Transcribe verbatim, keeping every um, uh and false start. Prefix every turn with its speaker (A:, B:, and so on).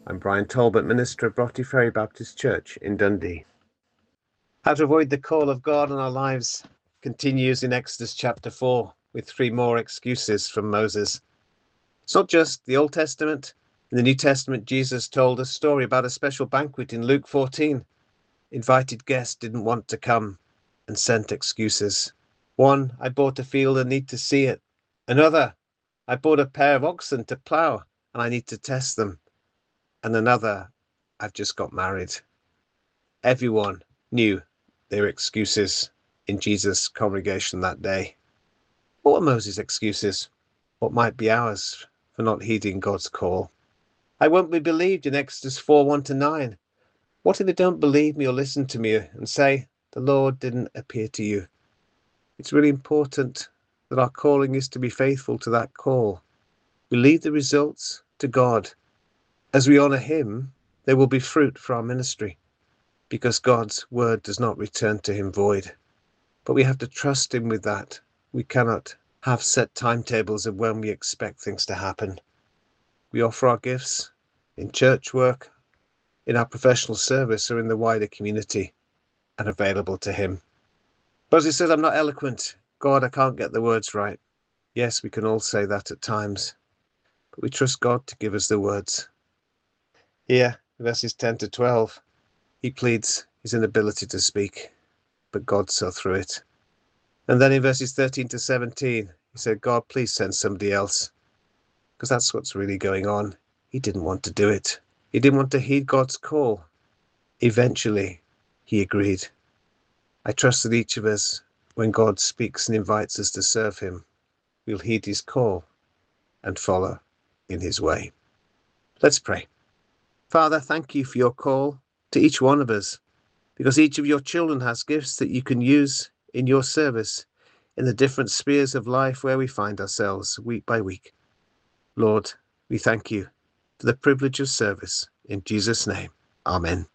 A: I'm Brian Talbot, minister of Broughty Ferry Baptist Church in Dundee. How to avoid the call of God in our lives continues in Exodus chapter four with three more excuses from Moses. It's not just the Old Testament. In the New Testament, Jesus told a story about a special banquet in Luke fourteen. Invited guests didn't want to come and sent excuses. One, I bought a field and need to see it. Another, I bought a pair of oxen to plough and I need to test them. And another, I've just got married. Everyone knew their excuses in Jesus' congregation that day. What were Moses' excuses? What might be ours for not heeding God's call? I won't be believed in Exodus four, one to nine. What if they don't believe me or listen to me and say, the Lord didn't appear to you? It's really important that our calling is to be faithful to that call. We leave the results to God. As we honour him, there will be fruit for our ministry, because God's word does not return to him void. But we have to trust him with that. We cannot have set timetables of when we expect things to happen. We offer our gifts in church work, in our professional service, or in the wider community, and available to him. Moses says, I'm not eloquent. God, I can't get the words right. Yes, we can all say that at times, but we trust God to give us the words. Here, verses ten to twelve, he pleads his inability to speak, but God saw through it. And then in verses thirteen to seventeen, he said, God, please send somebody else, because that's what's really going on. He didn't want to do it. He didn't want to heed God's call. Eventually, he agreed. I trust that each of us, when God speaks and invites us to serve him, we'll heed his call and follow in his way. Let's pray. Father, thank you for your call to each one of us, because each of your children has gifts that you can use in your service in the different spheres of life where we find ourselves week by week. Lord, we thank you for the privilege of service. In Jesus' name, amen.